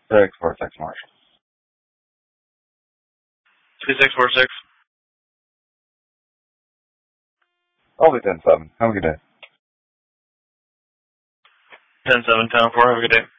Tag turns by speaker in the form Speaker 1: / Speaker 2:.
Speaker 1: 646 Marshall.
Speaker 2: 2646.
Speaker 1: I'll be 10-7. Have a good day.
Speaker 2: 10-7, 10-4. Have a good day.